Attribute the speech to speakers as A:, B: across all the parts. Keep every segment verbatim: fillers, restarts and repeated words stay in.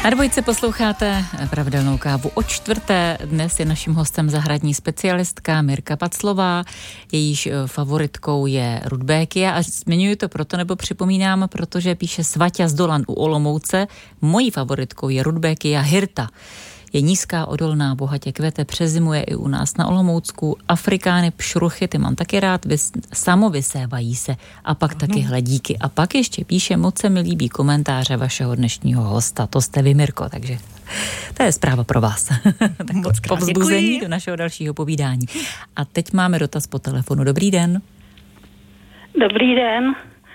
A: Na dvojce posloucháte pravidelnou kávu o čtvrté. Dnes je naším hostem zahradní specialistka Mirka Paclová. Jejíž favoritkou je rudbékia a zmiňuji to proto, nebo připomínám, protože píše Svaťa z Dolan u Olomouce. Mojí favoritkou je rudbékia hirta. Je nízká, odolná, bohatě kvete, přezimuje i u nás na Olomoucku. Afrikány, pšruchy, ty mám taky rád, vys, samovysévají se a pak ano. taky hledíky. A pak ještě píše, moc se mi líbí komentáře vašeho dnešního hosta, to jste vy, Mirko, takže to je zpráva pro vás. Tak povzbuzení do našeho dalšího povídání. A teď máme dotaz po telefonu. Dobrý den.
B: Dobrý den.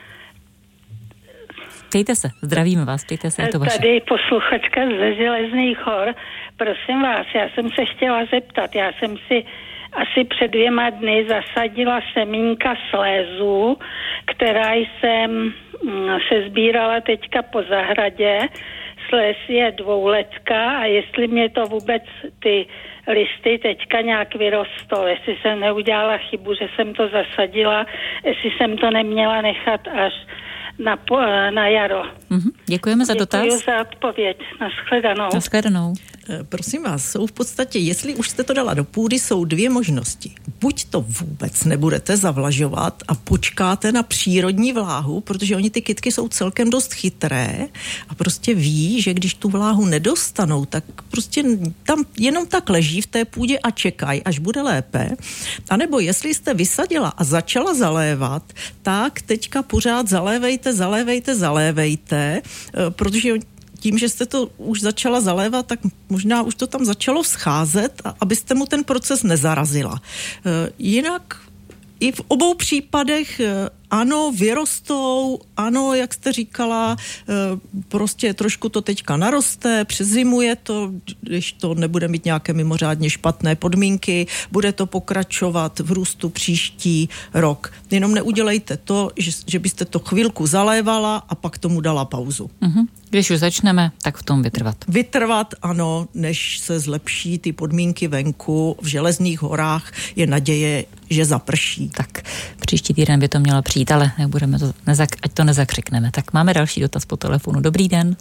A: Ptejte se, zdravíme vás, ptejte se, je to vaše.
B: Tady posluchačka ze Železných hor. Prosím vás, já jsem se chtěla zeptat, já jsem si asi před dvěma dny zasadila semínka slézu, která jsem se sbírala teďka po zahradě. Sléz je dvouletka a jestli mě to vůbec ty listy teďka nějak vyrostou, jestli jsem neudělala chybu, že jsem to zasadila, jestli jsem to neměla nechat až na, po, na jaro.
A: Mm-hmm. Děkujeme za dotaz.
B: Děkuji za odpověď. Nashledanou.
A: Nashledanou.
C: Prosím vás, jsou v podstatě, jestli už jste to dala do půdy, jsou dvě možnosti. Buď to vůbec nebudete zavlažovat a počkáte na přírodní vláhu, protože oni ty kytky jsou celkem dost chytré a prostě ví, že když tu vláhu nedostanou, tak prostě tam jenom tak leží v té půdě a čekají, až bude lépe. A nebo jestli jste vysadila a začala zalévat, tak teďka pořád zalévejte, zalévejte, zalévejte, protože tím, že jste to už začala zalévat, tak možná už to tam začalo scházet, abyste mu ten proces nezarazila. Jinak i v obou případech ano, vyrostou, ano, jak jste říkala, prostě trošku to teďka naroste, přezimuje to, když to nebude mít nějaké mimořádně špatné podmínky, bude to pokračovat v růstu příští rok. Jenom neudělejte to, že, že byste to chvilku zalévala a pak tomu dala pauzu.
A: Mm-hmm. Když už začneme, tak v tom vytrvat.
C: Vytrvat, ano, než se zlepší ty podmínky venku. V Železných horách je naděje, že zaprší.
A: Tak příští týden by to mělo přijít, ale nebudeme to, nezak, ať to nezakřikneme. Tak máme další dotaz po telefonu. Dobrý den.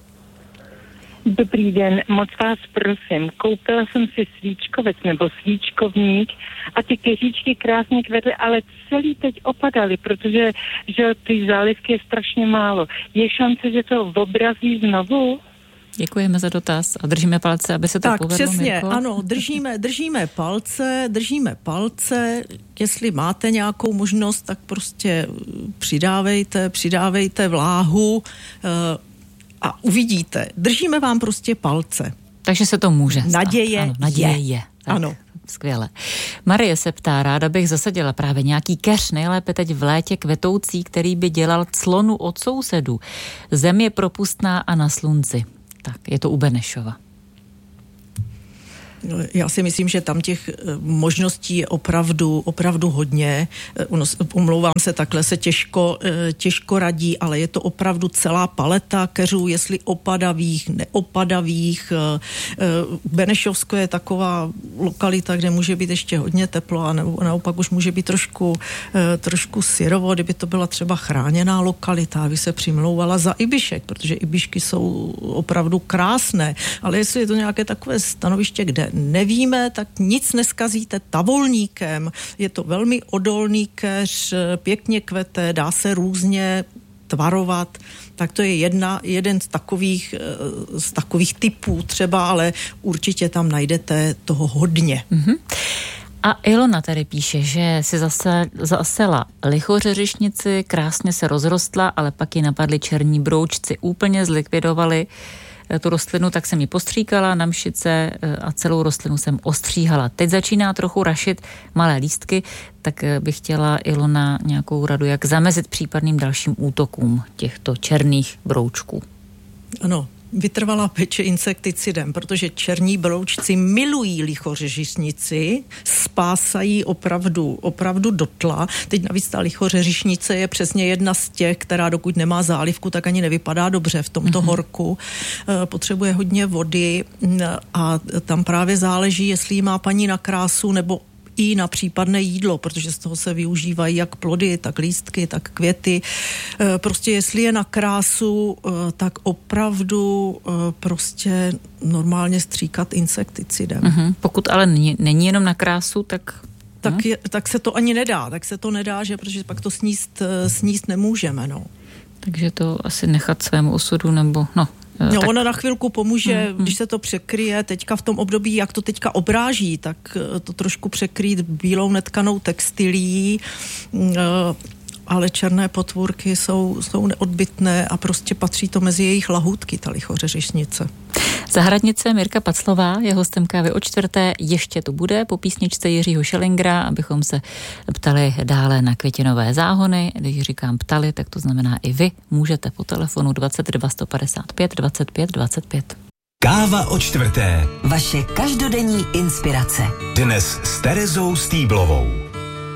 D: Dobrý den, moc vás prosím. Koupila jsem si svíčkovec nebo svíčkovník a ty keříčky krásně kvetly, ale celý teď opadaly, protože že ty zálivky je strašně málo. Je šance, že to obrazí znovu?
A: Děkujeme za dotaz a držíme palce, aby se to
C: tak,
A: povedlo,
C: Tak přesně,
A: Mirko.
C: ano, držíme, držíme palce, držíme palce, jestli máte nějakou možnost, tak prostě přidávejte, přidávejte vláhu a uvidíte. Držíme vám prostě palce.
A: Takže se to může stát.
C: Naděje,
A: ano, naděje je.
C: je.
A: Tak,
C: ano.
A: Skvěle. Marie se ptá, ráda bych zasadila právě nějaký keř, nejlépe teď v létě kvetoucí, který by dělal clonu od sousedů. Zem je propustná a na slunci. Tak, je to u Benešova.
C: Já si myslím, že tam těch možností je opravdu, opravdu hodně. Omlouvám se, takhle se těžko, těžko radí, ale je to opravdu celá paleta keřů, jestli opadavých, neopadavých. Benešovsko je taková lokalita, kde může být ještě hodně teplo a naopak už může být trošku, trošku syrovo, kdyby to byla třeba chráněná lokalita, aby se přimlouvala za Ibišek, protože Ibišky jsou opravdu krásné, ale jestli je to nějaké takové stanoviště, kde nevíme, tak nic neskazíte tavolníkem. Je to velmi odolný keř, pěkně kvete, dá se různě tvarovat. Tak to je jedna, jeden z takových, z takových typů třeba, ale určitě tam najdete toho hodně.
A: Mm-hmm. A Ilona tady píše, že si zase zasela lichořeřišnici, krásně se rozrostla, ale pak ji napadli černí broučci, úplně zlikvidovali tu rostlinu, tak jsem ji postříkala na mšice a celou rostlinu jsem ostříhala. Teď začíná trochu rašit malé lístky, tak bych chtěla, Ilona, nějakou radu, jak zamezit případným dalším útokům těchto černých broučků.
C: Ano, vytrvalá péče insekticidem, protože černí broučci milují lichořeřišnici, spásají opravdu, opravdu dotla. Teď navíc ta lichořeřišnice je přesně jedna z těch, která dokud nemá zálivku, tak ani nevypadá dobře v tomto mm-hmm. horku. Potřebuje hodně vody a tam právě záleží, jestli ji má paní na krásu nebo i na případné jídlo, protože z toho se využívají jak plody, tak lístky, tak květy. Prostě jestli je na krásu, tak opravdu prostě normálně stříkat insekticidem.
A: Uh-huh. Pokud ale není, není jenom na krásu, tak...
C: Tak, je, tak se to ani nedá, tak se to nedá, že, protože pak to sníst, sníst nemůžeme, no.
A: Takže to asi nechat svému osudu, nebo no...
C: No,
A: tak...
C: ona na chvilku pomůže,
A: hmm, hmm.
C: když se to překryje teďka v tom období, jak to teďka obráží, tak to trošku překrýt bílou netkanou textilí, ale černé potvůrky jsou, jsou neodbytné a prostě patří to mezi jejich lahůdky, ta lichořeřišnice.
A: Zahradnice Mirka Paclová je hostem Kávy o čtvrté, ještě tu bude po písničce Jiřího Schellingra, abychom se ptali dále na květinové záhony. Když říkám ptali, tak to znamená i vy můžete po telefonu dvacet dva sto padesát pět dvacet pět dvacet pět.
E: Káva o čtvrté.
F: Vaše každodenní inspirace.
E: Dnes s Terezou Stýblovou.